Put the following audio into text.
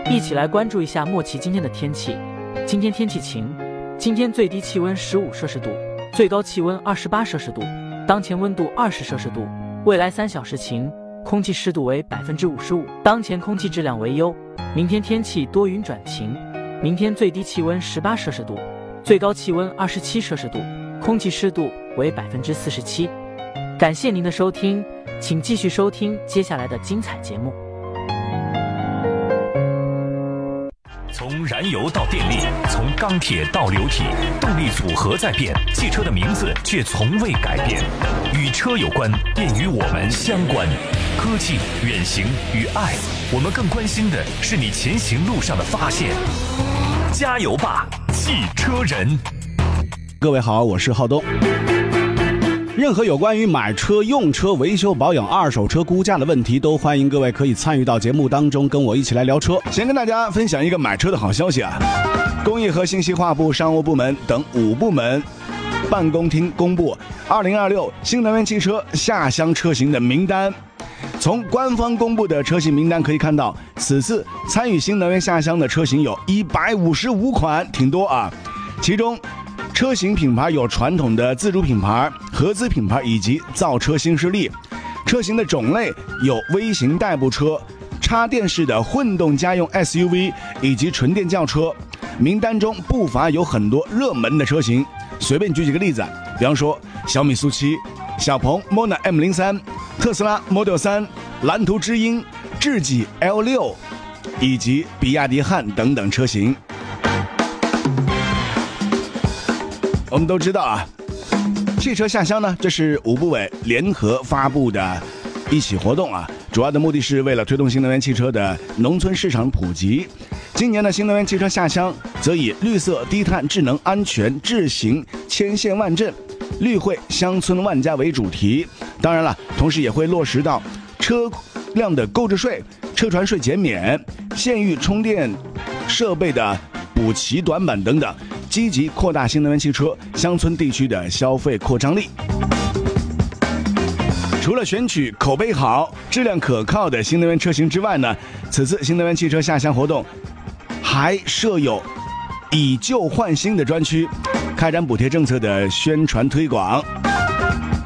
一起来关注一下莫奇今天的天气。今天天气晴，今天最低气温15摄氏度，最高气温28摄氏度，当前温度20摄氏度。未来3小时晴，空气湿度为55%，当前空气质量为优。明天天气多云转晴，明天最低气温18摄氏度，最高气温27摄氏度，空气湿度为47%。感谢您的收听，请继续收听接下来的精彩节目。 从燃油到电力，从钢铁到流体，动力组合在变，汽车的名字却从未改变。与车有关，便与我们相关。科技、远行与爱，我们更关心的是你前行路上的发现。加油吧，汽车人！ 各位好，我是浩东。任何有关于买车、用车、维修保养、二手车估价的问题，都欢迎各位可以参与到节目当中，跟我一起来聊车。先跟大家分享一个买车的好消息啊！工业和信息化部、商务部门等5部门办公厅公布2026新能源汽车下乡车型的名单。从官方公布的车型名单可以看到，此次参与新能源下乡的车型有155款，挺多啊。其中车型品牌有传统的自主品牌、合资品牌以及造车新势力。车型的种类有微型代步车、插电式的混动家用 SUV 以及纯电轿车。名单中不乏有很多热门的车型，随便举几个例子，比方说小米苏7、小鹏 Mona M03、特斯拉 Model 3、蓝图知音、智己 L6 以及比亚迪汉等等车型。我们都知道啊，汽车下乡呢，这是5部委联合发布的一起活动啊，主要的目的是为了推动新能源汽车的农村市场普及。今年的新能源汽车下乡则以绿色、低碳、智能、安全、智行、千县万镇、绿惠乡村万家为主题。当然了，同时也会落实到车辆的购置税、车船税减免、县域充电设备的补齐短板等等，积极扩大新能源汽车乡村地区的消费扩张力。除了选取口碑好、质量可靠的新能源车型之外呢，此次新能源汽车下乡活动还设有以旧换新的专区，开展补贴政策的宣传推广。